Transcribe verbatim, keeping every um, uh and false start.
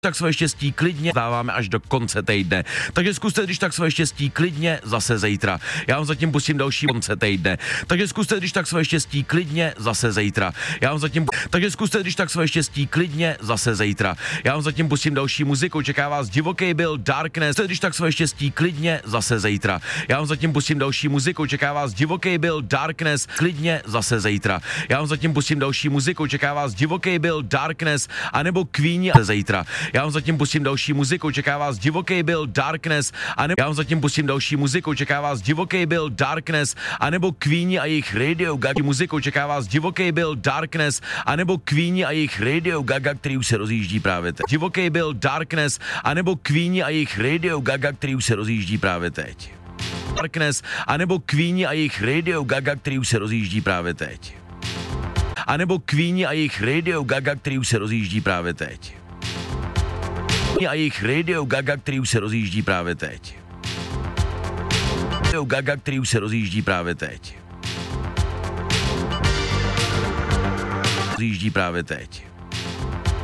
tak svoje štěstí klidně dáváme až do konce týdne. Takže zkuste, když tak svoje štěstí klidně zase zítra. Já vám zatím pustím další konce týdne. Takže zkuste, když tak svoje štěstí klidně zase zítra. Já vám zatím Takže zkuste, když tak svoje štěstí klidně zase zítra. Já vám zatím pustím další muziku. Čeká vás divoký byl Darkness. Když tak svoje štěstí klidně zase zítra. Já vám zatím pustím další muziku. Čeká vás divoký byl Darkness. Klidně zase zítra. Já vám zatím pustím další muziku. Čeká vás divoký byl Darkness a nebo Queeni zítra. Já vám zatím pustím další muziku, čeká vás divoký byl Darkness, a nebo já vám zatím pustím další muziku, čeká vás divoký byl Darkness, a nebo Queeni a jejich Radio Gaga muziku, čeká vás divoký byl Darkness, a nebo Queeni a jejich Radio Gaga, který už se rozjíždí právě teď. Divoký byl Darkness, a nebo Queeni a jejich Radio Gaga, který už se rozjíždí právě teď. Darkness, a nebo Queeni a jejich Radio Gaga, který už se rozjíždí právě teď. A nebo Queeni a jejich Radio Gaga, který už se rozjíždí právě teď. A jejich Radio Gaga, který už se rozjíždí právě teď. Radio Gaga, který už se rozjíždí právě teď. Rozjíždí právě teď.